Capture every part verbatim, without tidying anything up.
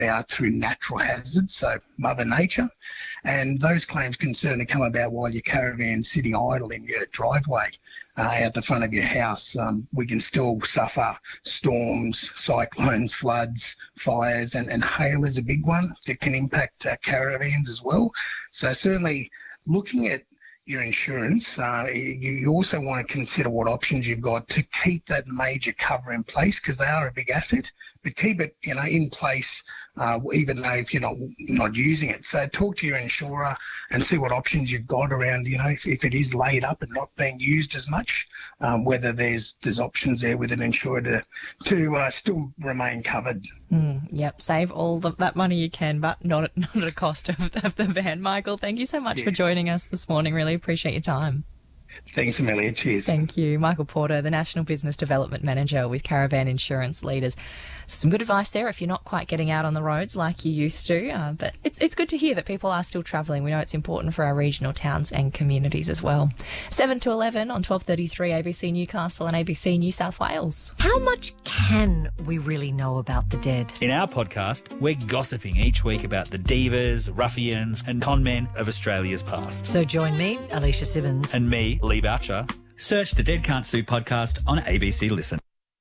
about through natural hazards, so Mother Nature, and those claims can certainly come about while your caravan's sitting idle in your driveway uh, out the front of your house. Um, we can still suffer storms, cyclones, floods, fires, and, and hail is a big one that can impact uh, caravans as well. So certainly looking at your insurance, uh, you, you also want to consider what options you've got to keep that major cover in place, because they are a big asset, but keep it, you know, in place, uh, even though if you're not not using it. So talk to your insurer and see what options you've got around, you know, if, if it is laid up and not being used as much, um, whether there's there's options there with an insurer to, to uh, still remain covered. Mm, yep, save all the, that money you can, but not at, not at a cost of, of the van. Michael, thank you so much yes. for joining us this morning. Really appreciate your time. Thanks, Amelia. Cheers. Thank you. Michael Porter, the National Business Development Manager with Caravan Insurance Leaders. Some good advice there if you're not quite getting out on the roads like you used to. Uh, but it's it's good to hear that people are still travelling. We know it's important for our regional towns and communities as well. seven to eleven on twelve thirty-three A B C Newcastle and A B C New South Wales. How much can we really know about the dead? In our podcast, we're gossiping each week about the divas, ruffians and con men of Australia's past. So join me, Alicia Simmons. And me, Lee Boucher. Search the Dead Can't Sue podcast on A B C Listen.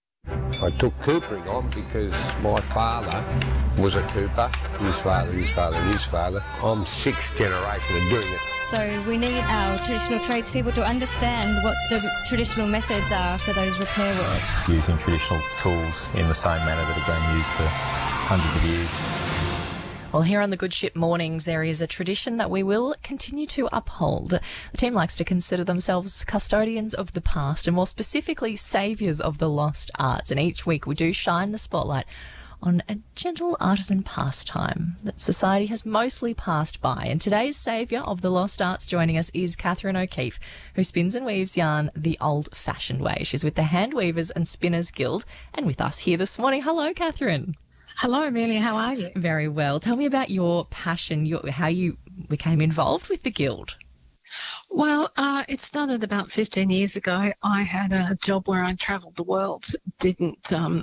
I took coopering on because my father was a cooper, his father, his father, and his father. I'm sixth generation of doing it. So we need our traditional tradespeople to understand what the traditional methods are for those repair works. Using traditional tools in the same manner that have been used for hundreds of years. Well, here on the Good Ship Mornings, there is a tradition that we will continue to uphold. The team likes to consider themselves custodians of the past and more specifically saviours of the lost arts. And each week we do shine the spotlight on a gentle artisan pastime that society has mostly passed by. And today's saviour of the lost arts joining us is Catherine O'Keefe, who spins and weaves yarn the old-fashioned way. She's with the Hand Weavers and Spinners Guild and with us here this morning. Hello, Catherine. Hello, Amelia. How are you? Very well. Tell me about your passion, your, how you became involved with the Guild. Well, uh, it started about fifteen years ago. I had a job where I travelled the world, didn't um,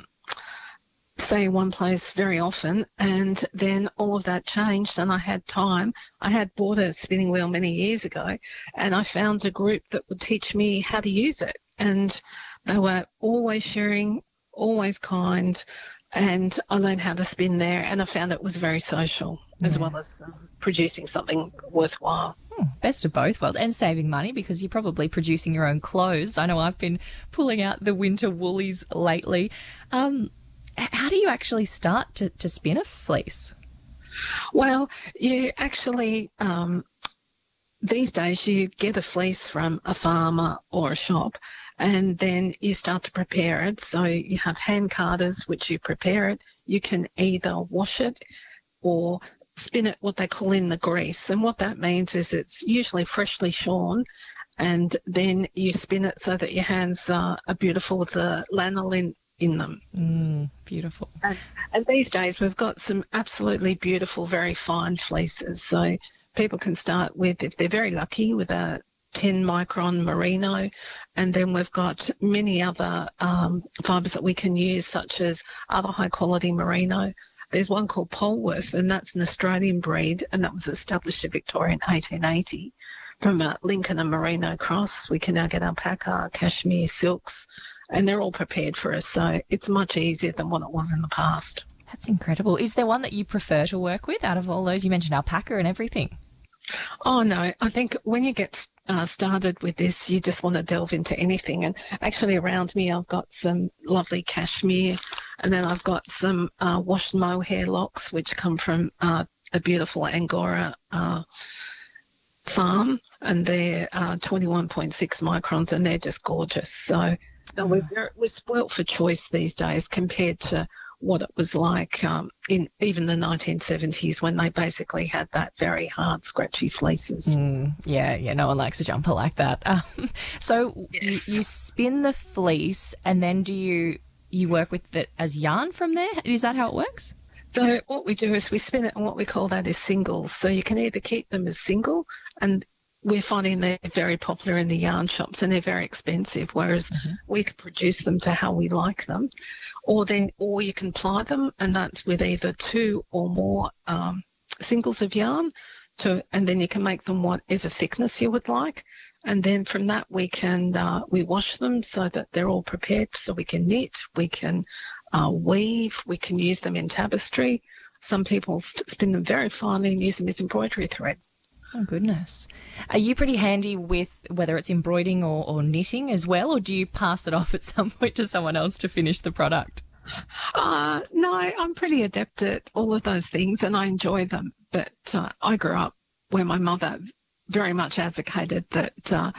stay in one place very often, and then all of that changed and I had time. I had bought a spinning wheel many years ago and I found a group that would teach me how to use it, and they were always sharing, always kind, and I learned how to spin there, and I found it was very social yeah. as well as um, producing something worthwhile. Hmm, best of both worlds, and saving money because you're probably producing your own clothes. I know I've been pulling out the winter woolies lately. Um, how do you actually start to, to spin a fleece? Well, you actually, um, these days you get a fleece from a farmer or a shop, and then you start to prepare it. So you have hand carders, which you prepare it. You can either wash it or spin it, what they call in the grease. And what that means is it's usually freshly shorn, and then you spin it so that your hands are, are beautiful with the lanolin in them. Mm, beautiful. And, and these days we've got some absolutely beautiful, very fine fleeces. So people can start with, if they're very lucky, with a ten micron merino, and then we've got many other um, fibres that we can use, such as other high quality merino. There's one called Polworth, and that's an Australian breed, and that was established in Victoria in eighteen eighty from a Lincoln and Merino cross. We can now get alpaca, cashmere, silks, and they're all prepared for us, so it's much easier than what it was in the past. That's incredible. Is there one that you prefer to work with out of all those? You mentioned alpaca and everything. Oh, no. I think when you get uh, started with this, you just want to delve into anything. And actually around me, I've got some lovely cashmere, and then I've got some uh, washed mohair locks, which come from uh, a beautiful Angora uh, farm, and they're uh, twenty-one point six microns, and they're just gorgeous. So, so we're, very, we're spoilt for choice these days compared to what it was like um, in even the nineteen seventies, when they basically had that very hard, scratchy fleeces. Mm, yeah, yeah, no one likes a jumper like that. Um, so yes. you, you spin the fleece, and then do you you work with it as yarn from there? Is that how it works? So what we do is we spin it, and what we call that is singles. So you can either keep them as single, and we're finding they're very popular in the yarn shops and they're very expensive, whereas mm-hmm. we can produce them to how we like them. Or then, or you can ply them, and that's with either two or more um, singles of yarn, to, and then you can make them whatever thickness you would like. And then from that we can, uh, we wash them so that they're all prepared, so we can knit, we can uh, weave, we can use them in tapestry. Some people spin them very finely and use them as embroidery thread. Oh, goodness. Are you pretty handy with whether it's embroidering or, or knitting as well, or do you pass it off at some point to someone else to finish the product? Uh, no, I'm pretty adept at all of those things and I enjoy them. But uh, I grew up where my mother very much advocated that uh,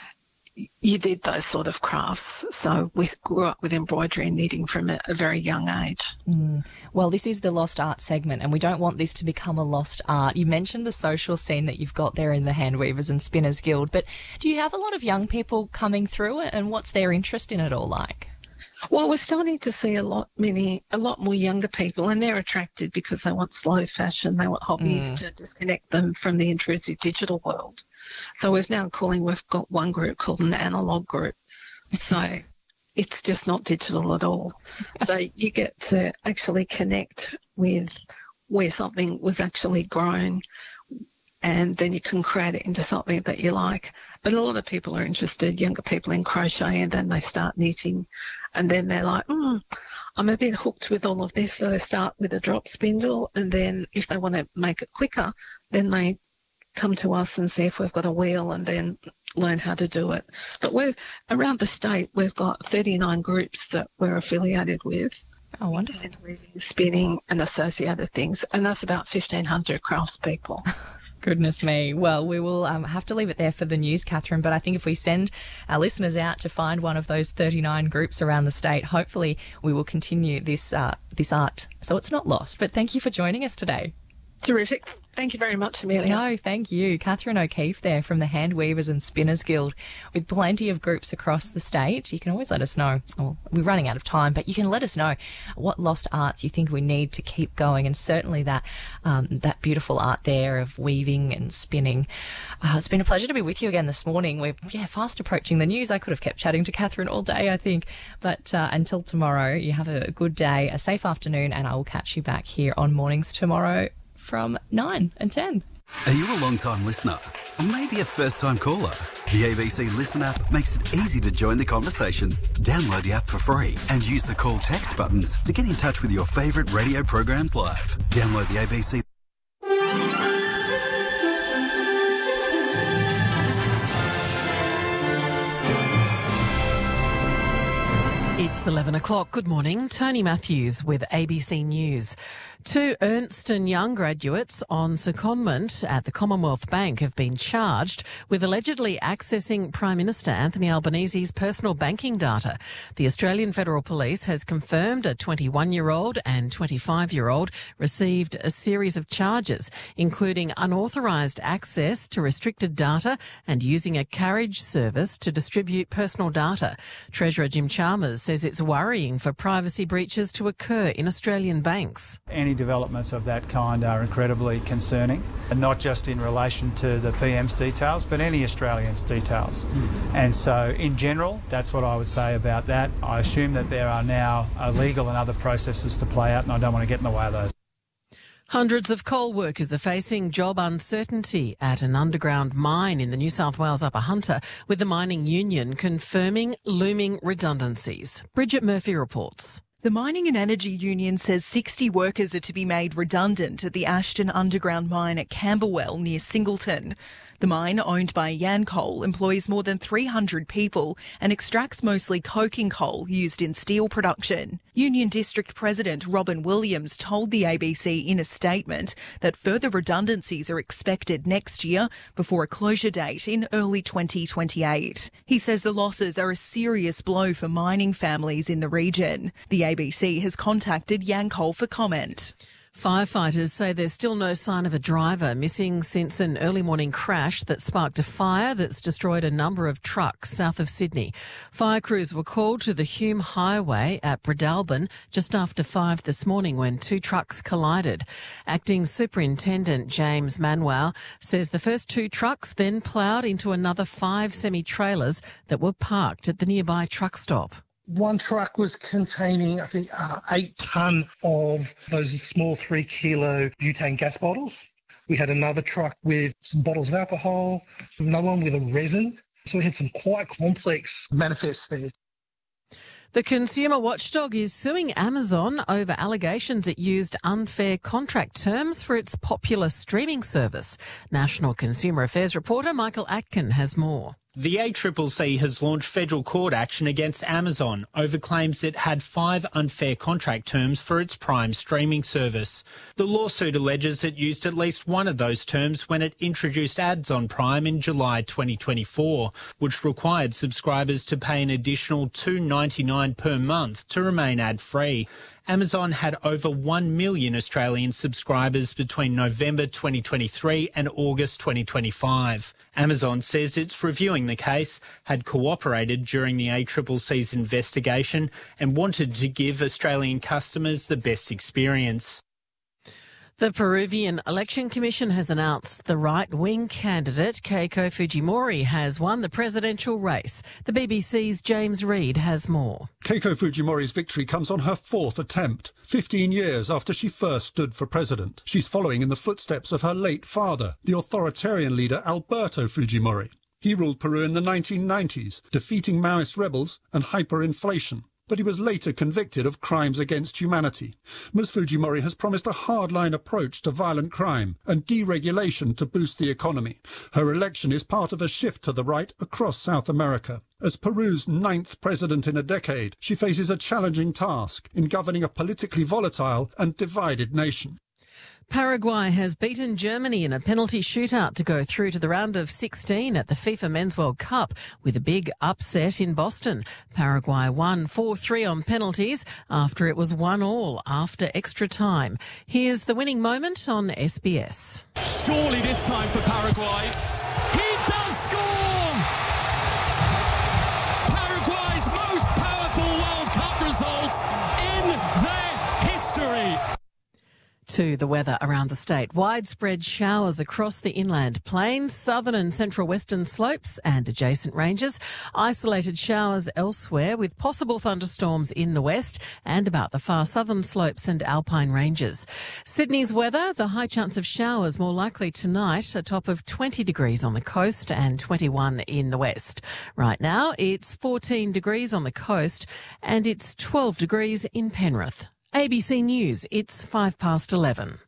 you did those sort of crafts. So we grew up with embroidery and knitting from a, a very young age. Mm. Well, this is the Lost Art segment and we don't want this to become a lost art. You mentioned the social scene that you've got there in the Hand Weavers and Spinners Guild, but do you have a lot of young people coming through and what's their interest in it all like? Well, we're starting to see a lot many, a lot more younger people, and they're attracted because they want slow fashion, they want hobbies mm. to disconnect them from the intrusive digital world. So we've now calling, we've got one group called an analog group. So it's just not digital at all. So you get to actually connect with where something was actually grown, and then you can create it into something that you like. But a lot of people are interested, younger people, in crochet, and then they start knitting. And then they're like, mm, I'm a bit hooked with all of this. So they start with a drop spindle, and then if they want to make it quicker, then they come to us and see if we've got a wheel and then learn how to do it. But we're around the state, we've got thirty-nine groups that we're affiliated with. Oh, wonderful. And weaving, spinning and associated things. And that's about fifteen hundred craftspeople. Goodness me. Well, we will um, have to leave it there for the news, Catherine, but I think if we send our listeners out to find one of those thirty-nine groups around the state, hopefully we will continue this uh, this art so it's not lost. But thank you for joining us today. Terrific. Thank you very much, Amelia. No, thank you. Catherine O'Keefe there from the Hand Weavers and Spinners Guild, with plenty of groups across the state. You can always let us know. Well, we're running out of time, but you can let us know what lost arts you think we need to keep going, and certainly that um, that beautiful art there of weaving and spinning. Uh, it's been a pleasure to be with you again this morning. We're yeah fast approaching the news. I could have kept chatting to Catherine all day, I think. But uh, until tomorrow, you have a good day, a safe afternoon, and I will catch you back here on Mornings tomorrow from nine and ten. Are you a long-time listener? Or maybe a first-time caller? The A B C Listen app makes it easy to join the conversation. Download the app for free and use the call text buttons to get in touch with your favourite radio programs live. Download the A B C. It's eleven o'clock. Good morning. Tony Matthews with A B C News. Two Ernst and Young graduates on secondment at the Commonwealth Bank have been charged with allegedly accessing Prime Minister Anthony Albanese's personal banking data. The Australian Federal Police has confirmed a twenty-one-year-old and twenty-five-year-old received a series of charges, including unauthorised access to restricted data and using a carriage service to distribute personal data. Treasurer Jim Chalmers says it's worrying for privacy breaches to occur in Australian banks. Any developments of that kind are incredibly concerning, and not just in relation to the P M's details, but any Australian's details. Mm. And so, in general, that's what I would say about that. I assume that there are now uh, legal and other processes to play out, and I don't want to get in the way of those. Hundreds of coal workers are facing job uncertainty at an underground mine in the New South Wales Upper Hunter, with the mining union confirming looming redundancies. Bridget Murphy reports. The Mining and Energy Union says sixty workers are to be made redundant at the Ashton underground mine at Camberwell near Singleton. The mine, owned by Yancoal, employs more than three hundred people and extracts mostly coking coal used in steel production. Union District President Robin Williams told the A B C in a statement that further redundancies are expected next year before a closure date in early twenty twenty-eight. He says the losses are a serious blow for mining families in the region. The A B C has contacted Yancoal for comment. Firefighters say there's still no sign of a driver, missing since an early morning crash that sparked a fire that's destroyed a number of trucks south of Sydney. Fire crews were called to the Hume Highway at Breadalbin just after five this morning when two trucks collided. Acting Superintendent James Manuel says the first two trucks then ploughed into another five semi-trailers that were parked at the nearby truck stop. One truck was containing, I think, uh, eight tonne of those small three kilo butane gas bottles. We had another truck with some bottles of alcohol, another one with a resin. So we had some quite complex manifests there. The consumer watchdog is suing Amazon over allegations it used unfair contract terms for its popular streaming service. National Consumer Affairs reporter Michael Atkin has more. The A C C C has launched federal court action against Amazon over claims it had five unfair contract terms for its Prime streaming service. The lawsuit alleges it used at least one of those terms when it introduced ads on Prime in July twenty twenty-four, which required subscribers to pay an additional two dollars ninety-nine per month to remain ad-free. Amazon had over one million Australian subscribers between November twenty twenty-three and August twenty twenty-five. Amazon says it's reviewing the case, had cooperated during the A C C C's investigation and wanted to give Australian customers the best experience. The Peruvian Election Commission has announced the right-wing candidate Keiko Fujimori has won the presidential race. The B B C's James Reid has more. Keiko Fujimori's victory comes on her fourth attempt, fifteen years after she first stood for president. She's following in the footsteps of her late father, the authoritarian leader Alberto Fujimori. He ruled Peru in the nineteen nineties, defeating Maoist rebels and hyperinflation. But he was later convicted of crimes against humanity. Miz Fujimori has promised a hardline approach to violent crime and deregulation to boost the economy. Her election is part of a shift to the right across South America. As Peru's ninth president in a decade, she faces a challenging task in governing a politically volatile and divided nation. Paraguay has beaten Germany in a penalty shootout to go through to the round of sixteen at the FIFA Men's World Cup with a big upset in Boston. Paraguay won four three on penalties after it was one all after extra time. Here's the winning moment on S B S. Surely this time for Paraguay. He does score! Paraguay's most powerful World Cup result in their history. To the weather around the state. Widespread showers across the inland plains, southern and central western slopes and adjacent ranges. Isolated showers elsewhere with possible thunderstorms in the west and about the far southern slopes and alpine ranges. Sydney's weather, the high chance of showers more likely tonight, a top of twenty degrees on the coast and twenty-one in the west. Right now it's fourteen degrees on the coast and it's twelve degrees in Penrith. A B C News, it's five past eleven.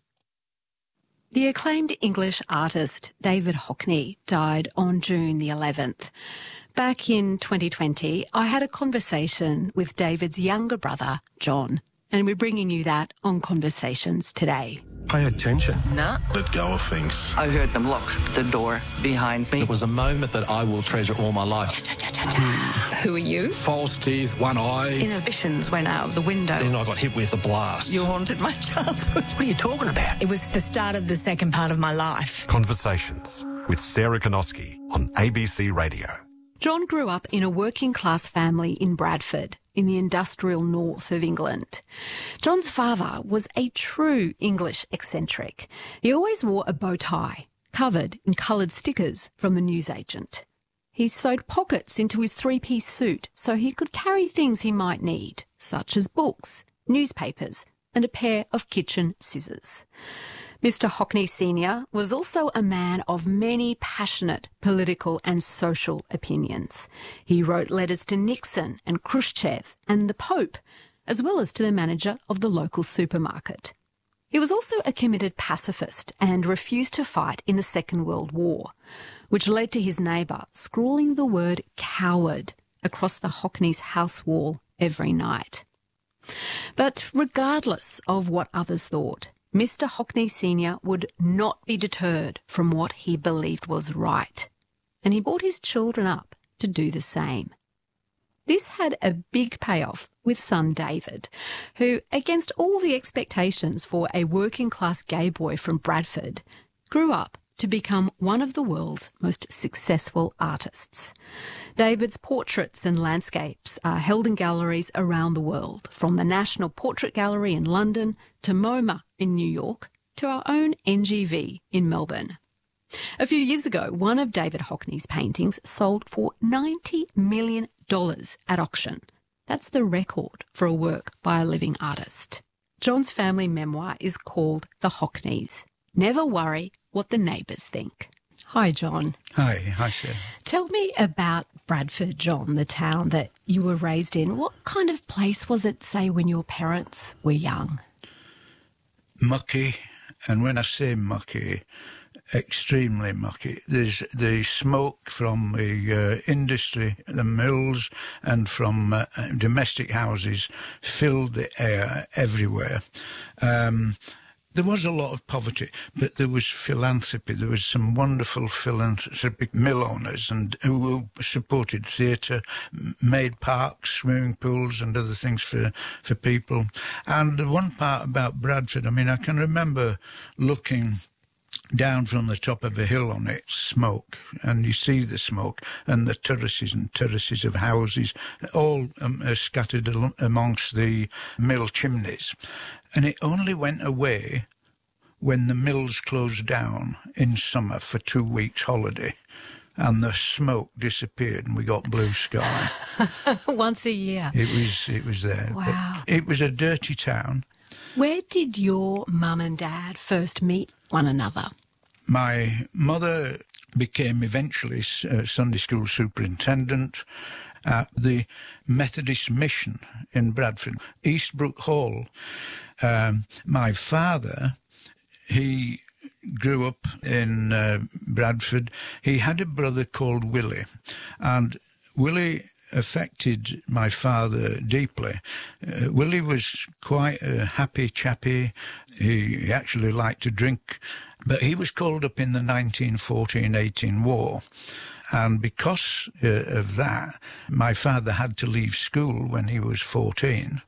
The acclaimed English artist David Hockney died on June the eleventh. Back in twenty twenty, I had a conversation with David's younger brother, John, and we're bringing you that on Conversations today. Pay attention. Nah. Let go of things. I heard them lock the door behind me. It was a moment that I will treasure all my life. Who are you? False teeth, one eye. Inhibitions went out of the window. Then I got hit with a blast. You haunted my childhood. What are you talking about? It was the start of the second part of my life. Conversations with Sarah Konoski on A B C Radio. John grew up in a working-class family in Bradford, in the industrial north of England. John's father was a true English eccentric. He always wore a bow tie, covered in coloured stickers from the newsagent. He sewed pockets into his three-piece suit so he could carry things he might need, such as books, newspapers, and a pair of kitchen scissors. Mister Hockney Senior was also a man of many passionate political and social opinions. He wrote letters to Nixon and Khrushchev and the Pope, as well as to the manager of the local supermarket. He was also a committed pacifist and refused to fight in the Second World War, which led to his neighbour scrawling the word coward across the Hockneys' house wall every night. But regardless of what others thought, Mister Hockney Senior would not be deterred from what he believed was right, and he brought his children up to do the same. This had a big payoff with son David, who, against all the expectations for a working-class gay boy from Bradford, grew up to become one of the world's most successful artists. David's portraits and landscapes are held in galleries around the world, from the National Portrait Gallery in London to MoMA in New York to our own N G V in Melbourne. A few years ago, one of David Hockney's paintings sold for ninety million dollars at auction. That's the record for a work by a living artist. John's family memoir is called The Hockneys. Never worry what the neighbours think. Hi, John. Hi, hi, Sarah. Tell me about Bradford, John, the town that you were raised in. What kind of place was it, say, when your parents were young? Mucky, and when I say mucky, extremely mucky. There's the smoke from the uh, industry, the mills, and from uh, domestic houses filled the air everywhere. Um, There was a lot of poverty, but there was philanthropy. There was some wonderful philanthropic mill owners and who supported theatre, made parks, swimming pools and other things for, for people. And the one part about Bradford, I mean, I can remember looking down from the top of a hill on it, smoke, and you see the smoke, and the terraces and terraces of houses, all um, are scattered al- amongst the mill chimneys. And it only went away when the mills closed down in summer for two weeks' holiday, and the smoke disappeared and we got blue sky. Once a year. It was, it was there. Wow. But it was a dirty town. Where did your mum and dad first meet one another? My mother became eventually uh, Sunday school superintendent at the Methodist Mission in Bradford, Eastbrook Hall. Um, my father, he grew up in uh, Bradford. He had a brother called Willie, and Willie affected my father deeply. Uh, Willie was quite a happy chappy. He, he actually liked to drink, but he was called up in the nineteen fourteen eighteen war. And because uh, of that, my father had to leave school when he was fourteen,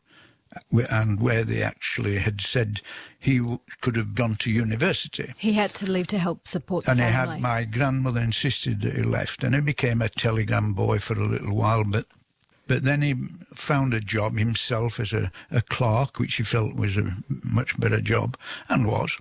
and where they actually had said he w- could have gone to university. He had to leave to help support the and family. And he had, my grandmother insisted that he left, and he became a telegram boy for a little while, but but then he found a job himself as a, a clerk, which he felt was a much better job, and was.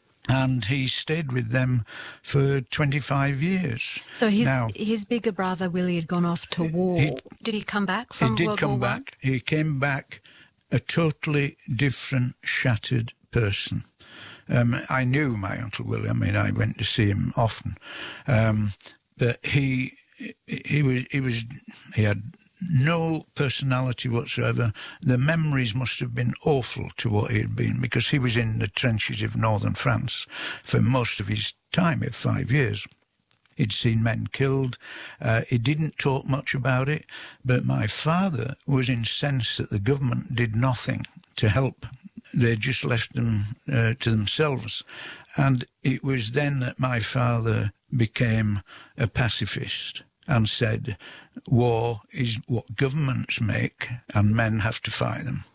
And he stayed with them for twenty-five years. So his now, his bigger brother, Willie, had gone off to war. He, did he come back from He did World come War back. One? He came back a totally different, shattered person. Um, I knew my Uncle Willie. I mean, I went to see him often. Um, but he he was he was he had no personality whatsoever. The memories must have been awful to what he had been, because he was in the trenches of northern France for most of his time, of five years. He'd seen men killed. Uh, he didn't talk much about it, but my father was incensed that the government did nothing to help. They just left them uh, to themselves. And it was then that my father became a pacifist and said, war is what governments make and men have to fight them.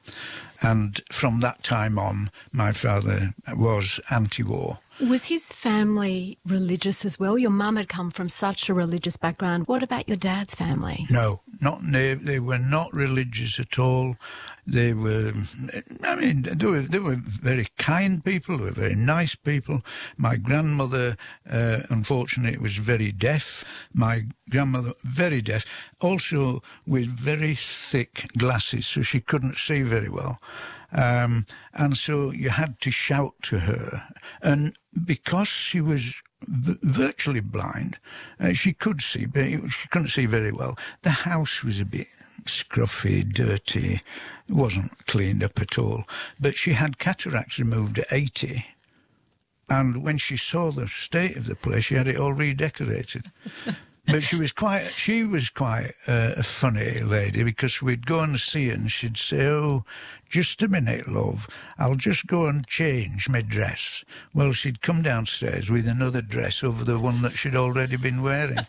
And from that time on, my father was anti-war. Was his family religious as well? Your mum had come from such a religious background. What about your dad's family? No, not they, they were not religious at all. They were, I mean, they were, they were very kind people, they were very nice people. My grandmother, uh, unfortunately, was very deaf. My grandmother, very deaf, also with very thick glasses, so she couldn't see very well. Um, and so you had to shout to her. And because she was v- virtually blind, uh, she could see, but she couldn't see very well. The house was a bit scruffy, dirty. It wasn't cleaned up at all. But she had cataracts removed at eighty. And when she saw the state of the place, she had it all redecorated. But she was quite, she was quite uh, a funny lady, because we'd go and see her and she'd say, oh, just a minute, love, I'll just go and change my dress. Well, she'd come downstairs with another dress over the one that she'd already been wearing.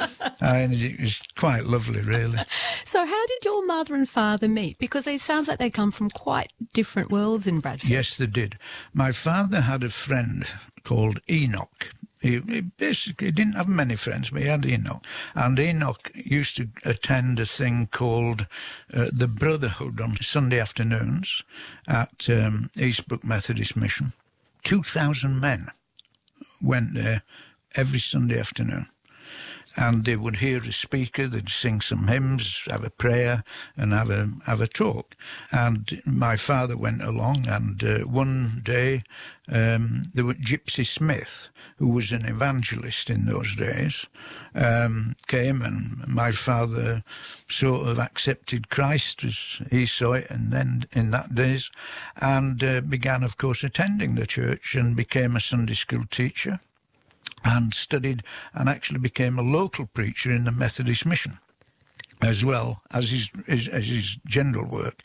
And it was quite lovely, really. So how did your mother and father meet? Because it sounds like they come from quite different worlds in Bradford. Yes, they did. My father had a friend called Enoch. He, he basically didn't have many friends, but he had Enoch. And Enoch used to attend a thing called uh, the Brotherhood on Sunday afternoons at um, Eastbrook Methodist Mission. Two thousand men went there every Sunday afternoon. And they would hear a speaker, they'd sing some hymns, have a prayer, and have a have a talk. And my father went along, and uh, one day um, there was Gypsy Smith, who was an evangelist in those days, um, came, and my father sort of accepted Christ as he saw it, and then in that days, and uh, began, of course, attending the church and became a Sunday school teacher. And studied and actually became a local preacher in the Methodist Mission, as well as his, his, as his general work.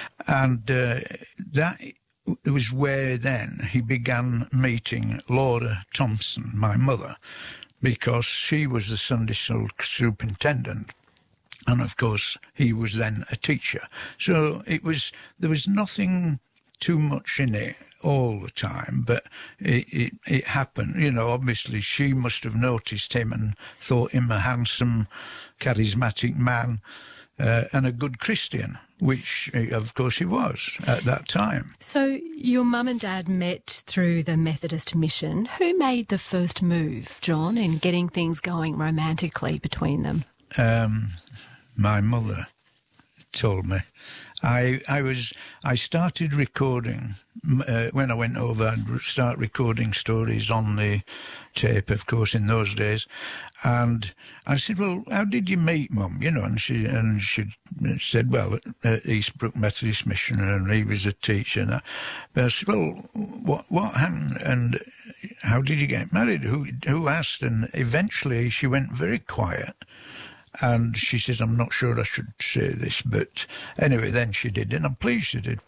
And uh, that was where then he began meeting Laura Thompson, my mother, because she was the Sunday school superintendent. And, of course, he was then a teacher. So it was there was nothing too much in it all the time, but it, it, it happened. You know, obviously she must have noticed him and thought him a handsome, charismatic man uh, and a good Christian, which, of course, he was at that time. So your mum and dad met through the Methodist Mission. Who made the first move, John, in getting things going romantically between them? Um, my mother told me. I I was I started recording uh, when I went over. I'd start recording stories on the tape, of course, in those days. And I said, "Well, how did you meet, Mum?" You know, and she and she said, "Well, at Eastbrook Methodist Mission, and he was a teacher." And I, but I said, "Well, what what happened? And how did you get married? Who who asked?" And eventually, she went very quiet. And she said, I'm not sure I should say this, but anyway, then she did, and I'm pleased she did.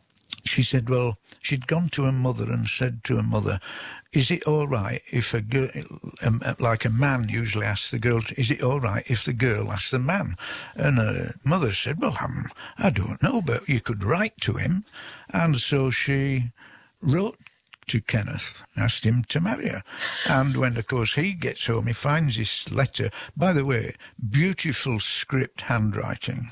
She said, well, she'd gone to her mother and said to her mother, is it all right if a girl, um, like a man usually asks the girl, is it all right if the girl asks the man? And her mother said, well, um, I don't know, but you could write to him. And so she wrote to Kenneth, asked him to marry her. And when, of course, he gets home, he finds this letter. By the way, beautiful script handwriting.